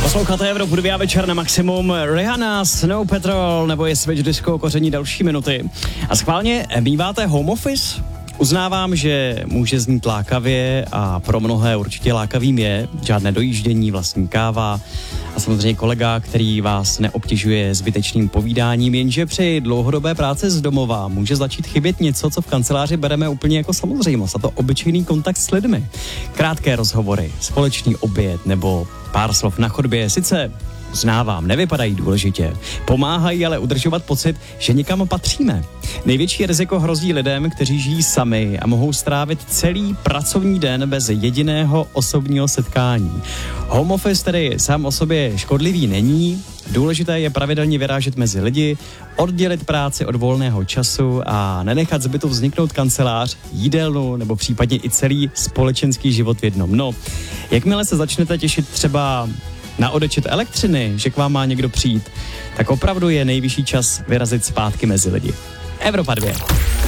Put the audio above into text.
Posloucháte Evropu 2 večer na maximum. Rihanna, Snow Patrol nebo je Switch Disco koření další minuty. A schválně, býváte home office? Uznávám, že může znít lákavě a pro mnohé určitě lákavým je. Žádné dojíždění, vlastní káva a samozřejmě kolega, který vás neobtěžuje zbytečným povídáním, jenže při dlouhodobé práci z domova může začít chybět něco, co v kanceláři bereme úplně jako samozřejmost, a to obyčejný kontakt s lidmi. Krátké rozhovory, společný oběd nebo pár slov na chodbě, sice uznávám, nevypadají důležitě. Pomáhají ale udržovat pocit, že někam patříme. Největší riziko hrozí lidem, kteří žijí sami a mohou strávit celý pracovní den bez jediného osobního setkání. Home office tedy sám o sobě škodlivý není. Důležité je pravidelně vyrážet mezi lidi, oddělit práci od volného času a nenechat z bytu vzniknout kancelář, jídelnu nebo případně i celý společenský život v jednom. No, jakmile se začnete těšit třeba na odečet elektřiny, že k vám má někdo přijít, tak opravdu je nejvyšší čas vyrazit zpátky mezi lidi. Evropa 2.